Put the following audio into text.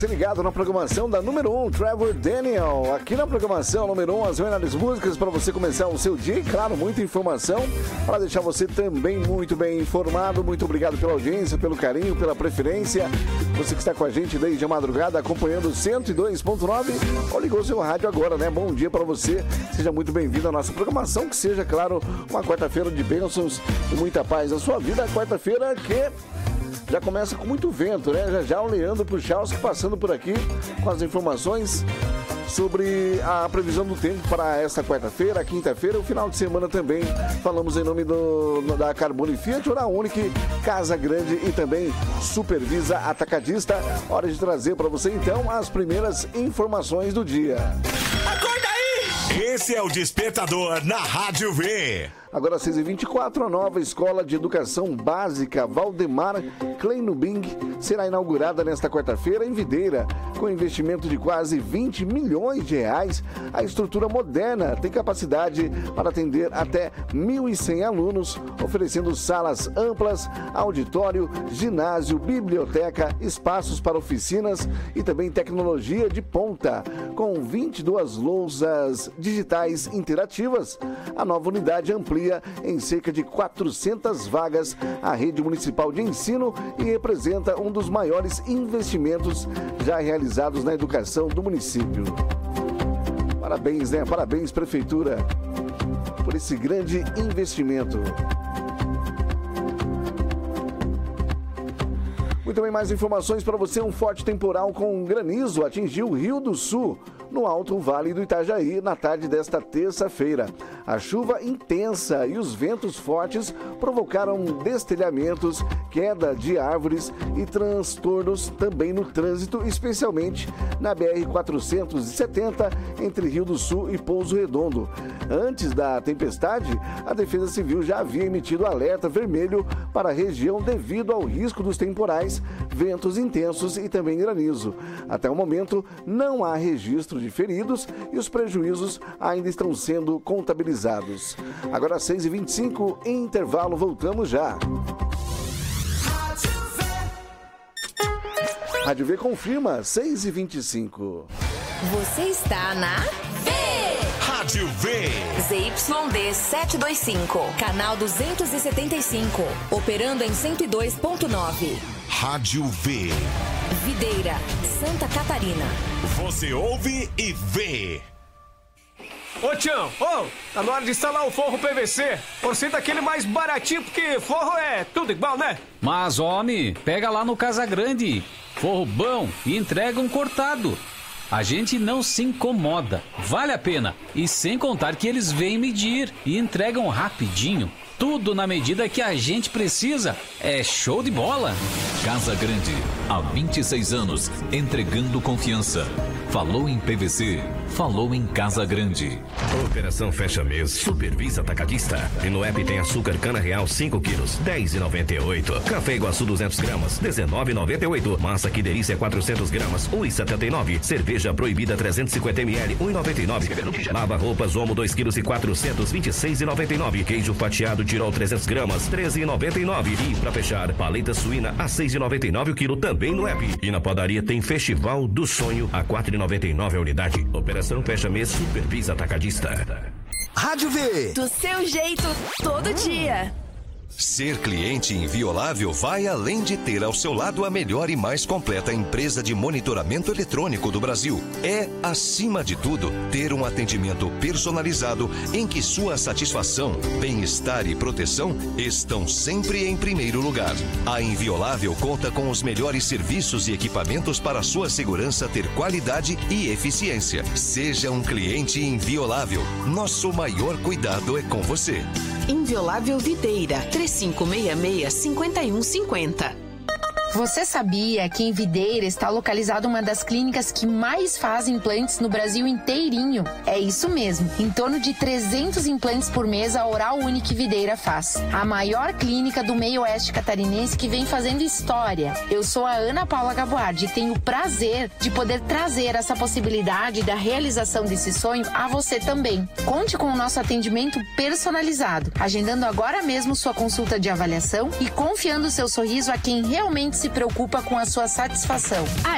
Ligado na programação da número 1, Trevor Daniel. Aqui na programação número 1, as melhores músicas para você começar o seu dia e, claro, muita informação para deixar você também muito bem informado. Muito obrigado pela audiência, pelo carinho, pela preferência. Você que está com a gente desde a madrugada acompanhando 102.9 ou ligou seu rádio agora, né? Bom dia para você. Seja muito bem-vindo à nossa programação. Que seja, claro, uma quarta-feira de bênçãos e muita paz na sua vida. Quarta-feira que já começa com muito vento, né? Já o Leandro Puchalski passando por aqui com as informações sobre a previsão do tempo para esta quarta-feira, quinta-feira, o final de semana também. Falamos em nome da Carbone Fiat, Oral Unique, Casa Grande e também Supervisa Atacadista. Hora de trazer para você então as primeiras informações do dia. Acorda aí! Esse é o Despertador na Rádio V. Agora, 6h24, a nova Escola de Educação Básica Valdemar Kleinubing será inaugurada nesta quarta-feira em Videira. Com investimento de quase 20 milhões de reais, a estrutura moderna tem capacidade para atender até 1.100 alunos, oferecendo salas amplas, auditório, ginásio, biblioteca, espaços para oficinas e também tecnologia de ponta. Com 22 lousas digitais interativas, a nova unidade amplia em cerca de 400 vagas a rede municipal de ensino e representa um dos maiores investimentos já realizados na educação do município. Parabéns, né? Parabéns, Prefeitura, por esse grande investimento. Muito bem, mais informações para você. Um forte temporal com granizo atingiu o Rio do Sul, no Alto Vale do Itajaí, na tarde desta terça-feira. A chuva intensa e os ventos fortes provocaram destelhamentos, queda de árvores e transtornos também no trânsito, especialmente na BR-470, entre Rio do Sul e Pouso Redondo. Antes da tempestade, a Defesa Civil já havia emitido alerta vermelho para a região devido ao risco dos temporais, ventos intensos e também granizo. Até o momento, não há registro de feridos e os prejuízos ainda estão sendo contabilizados. Agora, 6h25, em intervalo, voltamos já. Rádio V confirma, 6h25. Você está na Rádio V. ZYD 725, canal 275, operando em 102.9. Rádio V. Videira, Santa Catarina. Você ouve e vê. Ô Tião, tá na hora de instalar o forro PVC. Por ser daquele mais baratinho, porque forro é tudo igual, né? Mas, homem, pega lá no Casa Grande. Forro bom e entrega um cortado. A gente não se incomoda, vale a pena. E sem contar que eles vêm medir e entregam rapidinho. Tudo na medida que a gente precisa. É show de bola. Casa Grande, há 26 anos, entregando confiança. Falou em PVC, falou em Casa Grande. Operação Fecha Mês, Supervisa Atacadista. E no app tem açúcar cana real 5 quilos, R$10,98. Café Iguaçu 200 gramas, R$19,98. Massa Que Delícia 400 gramas, R$1,79. Cerveja Proibida 350 ml, R$1,99. Lava roupas Omo 2 quilos e 400, R$26,99. Queijo fatiado Tirol 300 gramas, R$13,99. E pra fechar, paleta suína a R$6,99 o quilo também no app. E na padaria tem Festival do Sonho a R$4,99 a unidade. Operação Fecha Mês, Supervisa Atacadista. Rádio V. Do seu jeito, todo dia. Ser cliente inviolável vai além de ter ao seu lado a melhor e mais completa empresa de monitoramento eletrônico do Brasil. É, acima de tudo, ter um atendimento personalizado em que sua satisfação, bem-estar e proteção estão sempre em primeiro lugar. A Inviolável conta com os melhores serviços e equipamentos para sua segurança ter qualidade e eficiência. Seja um cliente inviolável. Nosso maior cuidado é com você. Inviolável Videira, 3566-5150. Você sabia que em Videira está localizada uma das clínicas que mais fazem implantes no Brasil inteirinho? É isso mesmo, em torno de 300 implantes por mês a Oral Unique Videira faz. A maior clínica do meio oeste catarinense que vem fazendo história. Eu sou a Ana Paula Gaboardi e tenho o prazer de poder trazer essa possibilidade da realização desse sonho a você também. Conte com o nosso atendimento personalizado, agendando agora mesmo sua consulta de avaliação e confiando seu sorriso a quem realmente se preocupa com a sua satisfação.